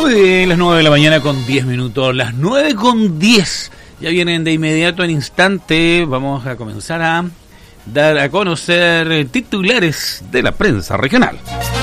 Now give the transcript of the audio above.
Muy bien, las 9 de la mañana con 10 minutos, las 9 con 10. Ya vienen de inmediato, en instante. Vamos a comenzar a dar a conocer titulares de la prensa regional.